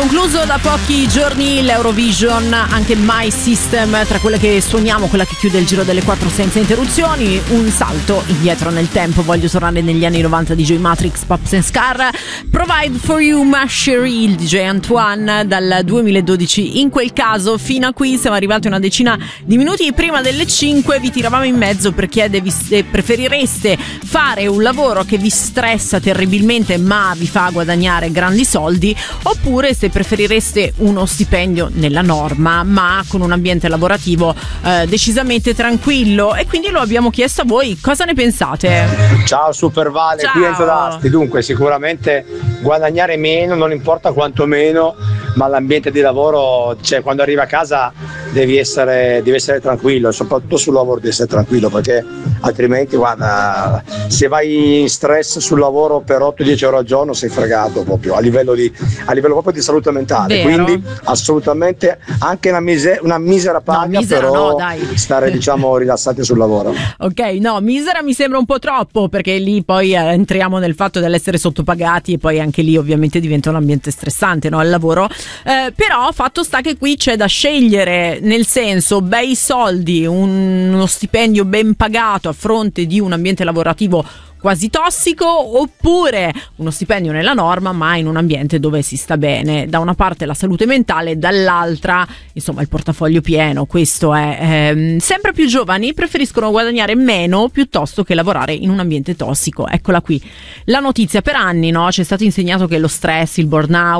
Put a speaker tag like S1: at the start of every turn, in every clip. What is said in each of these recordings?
S1: Concluso da pochi giorni l'Eurovision, anche My System, tra quelle che suoniamo, quella che chiude il giro delle 4 senza interruzioni, un salto indietro nel tempo. Voglio tornare negli anni 90, DJ Matrix, Pops and Scar, Provide for You, Ma Cherie, il DJ Antoine dal 2012. In quel caso fino a qui siamo arrivati una decina di minuti prima delle 5, vi tiravamo in mezzo per chiedervi se preferireste fare un lavoro che vi stressa terribilmente ma vi fa guadagnare grandi soldi, oppure se preferireste uno stipendio nella norma ma con un ambiente lavorativo decisamente tranquillo. E quindi lo abbiamo chiesto a voi, cosa ne pensate?
S2: Ciao Super Vale,
S1: Ciao.
S2: qui Enzo D'Asti. Dunque sicuramente guadagnare meno, non importa quanto meno, ma l'ambiente di lavoro, cioè quando arrivi a casa devi essere tranquillo, soprattutto sul lavoro devi essere tranquillo, perché altrimenti guarda, se vai in stress sul lavoro per 8-10 ore al giorno sei fregato proprio a livello proprio di salute mentale.
S1: Vero.
S2: Quindi assolutamente anche una misera paga,
S1: misera
S2: però
S1: no, dai.
S2: stare diciamo rilassati sul lavoro.
S1: Ok, no, misera mi sembra un po' troppo, perché lì poi entriamo nel fatto dell'essere sottopagati e poi anche lì ovviamente diventa un ambiente stressante, no, il lavoro. Però fatto sta che qui c'è da scegliere, nel senso, bei soldi, uno stipendio ben pagato a fronte di un ambiente lavorativo quasi tossico, oppure uno stipendio nella norma ma in un ambiente dove si sta bene. Da una parte la salute mentale, dall'altra insomma il portafoglio pieno. Questo è sempre più giovani preferiscono guadagnare meno piuttosto che lavorare in un ambiente tossico. Eccola qui la notizia. Per anni, no, ci è stato insegnato che lo stress, il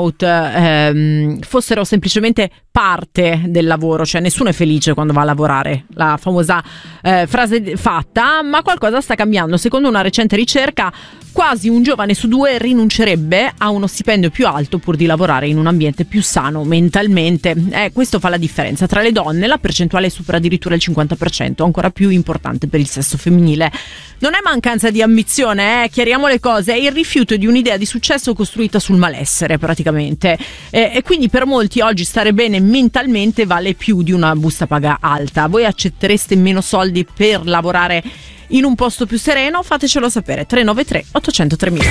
S1: burnout fossero semplicemente parte del lavoro, cioè nessuno è felice quando va a lavorare, la famosa frase fatta, ma qualcosa sta cambiando. Secondo una recente ricerca, quasi un giovane su 2 rinuncerebbe a uno stipendio più alto pur di lavorare in un ambiente più sano mentalmente. Questo fa la differenza. Tra le donne la percentuale supera addirittura il 50%, ancora più importante per il sesso femminile. Non è mancanza di ambizione, chiariamo le cose, è il rifiuto di un'idea di successo costruita sul malessere praticamente. E quindi per molti oggi stare bene mentalmente vale più di una busta paga alta. Voi accettereste meno soldi per lavorare in un posto più sereno? Fatecelo sapere. 393 800 3000.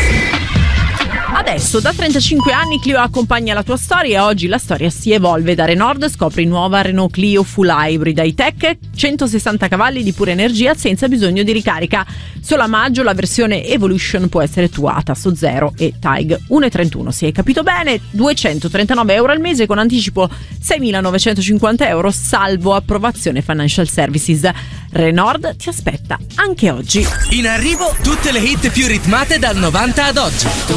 S1: Adesso da 35 anni Clio accompagna la tua storia e oggi la storia si evolve. Da Renault scopri nuova Renault Clio Full Hybrid high-tech, 160 cavalli di pura energia senza bisogno di ricarica. Solo a maggio la versione Evolution può essere tua a tasso zero e TAG 1,31. Se hai capito bene, 239 euro al mese con anticipo 6.950 euro salvo approvazione Financial Services. Renault ti aspetta anche oggi.
S3: In arrivo tutte le hit più ritmate dal 90 ad oggi.